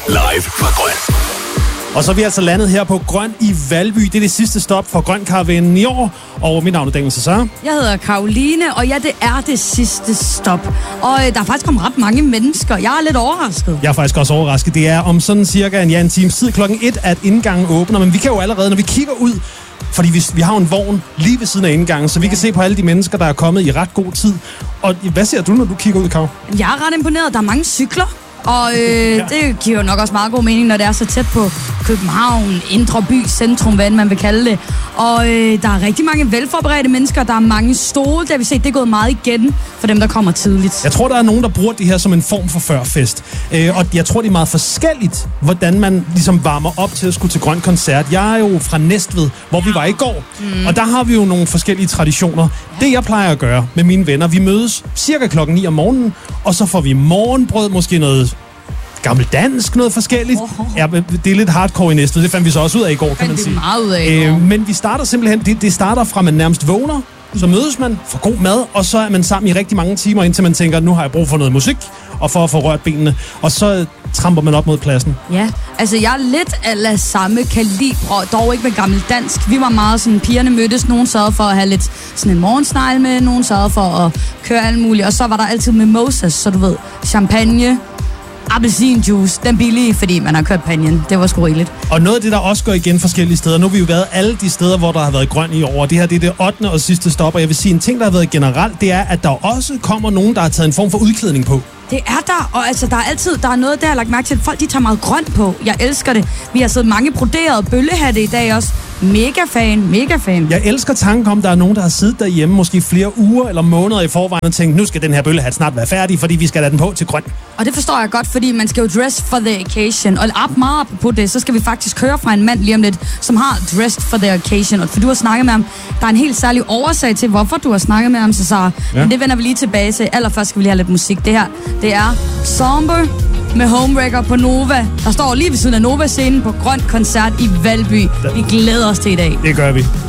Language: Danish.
Live fra Grøn. Og så er vi altså landet her på Grøn i Valby. Det er det sidste stop for Grøn Karavanen i år. Og mit navn er Daniel Cesar. Jeg hedder Karoline, og ja, det er det sidste stop. Og der er faktisk kommet ret mange mennesker. Jeg er lidt overrasket. Jeg er faktisk også overrasket. Det er om sådan cirka en times tid 1:00, at indgangen åbner. Men vi kan jo allerede, når vi kigger ud, fordi vi har en vogn lige ved siden af indgangen, så vi kan se på alle de mennesker, der er kommet i ret god tid. Og hvad ser du, når du kigger ud, Karo? Jeg er ret imponeret. Der er mange cykler. Og det giver jo nok også meget god mening, når det er så tæt på København, Indre By, centrum, hvad man vil kalde det. Og der er rigtig mange velforberedte mennesker, der er mange stole, der vi se, det er gået meget igen for dem, der kommer tidligt. Jeg tror, der er nogen, der bruger det her som en form for førfest. Og jeg tror, det er meget forskelligt, hvordan man ligesom varmer op til at skulle til Grøn Koncert. Jeg er jo fra Næstved, hvor vi var i går. Og der har vi jo nogle forskellige traditioner. Det, jeg plejer at gøre med mine venner, vi mødes cirka 9:00 om morgenen, og så får vi morgenbrød, måske noget gammeldansk, noget forskelligt. Ja, det er lidt hardcore i Næstved. Det fandt vi så også ud af i går, kan man sige. Meget ud af men vi starter simpelthen, det starter fra, man nærmest vågner, så mødes man, får god mad, og så er man sammen i rigtig mange timer, indtil man tænker, nu har jeg brug for noget musik, og for at få rørt benene. Og så tramper man op mod pladsen. Ja, altså jeg er lidt af samme kalibre, dog ikke med gammeldansk. Vi var meget sådan, pigerne mødtes, nogen sørgede for at have lidt sådan en morgensnegl med, nogen sørgede for at køre alt muligt, og så var der altid mimosas, så du ved, champagne, appelsinjuice, den billige, fordi man har kørt panjen. Det var sgu rigeligt. Og noget af det, der også går igen forskellige steder. Nu har vi jo været alle de steder, hvor der har været grøn i år. Det her, det er det 8. og sidste stop. Og jeg vil sige, en ting, der har været generelt, det er, at der også kommer nogen, der har taget en form for udklædning på. Det er der, og altså, der er noget, der har lagt mærke til. Folk, de tager meget grønt på. Jeg elsker det. Vi har siddet mange broderede bøllehatte i dag også. Mega fan. Jeg elsker tanken om, der er nogen, der har siddet derhjemme måske flere uger eller måneder i forvejen og tænkt, nu skal den her bøllehat snart være færdig, fordi vi skal lade den på til grøn. Og det forstår jeg godt, fordi man skal jo dress for the occasion. Og meget på det, så skal vi faktisk høre fra en mand lige om lidt, som har dressed for the occasion. Og for du har snakket med ham, der er en helt særlig årsag til, hvorfor du har snakket med ham, Cesar. Ja. Men det vender vi lige tilbage til. Allerførst skal vi lige have lidt musik. Det her, det er Somber med Homewrecker på Nova. Der står lige ved siden af Nova-scenen på Grøn Koncert i Valby. Vi glæder os til i dag. Det gør vi.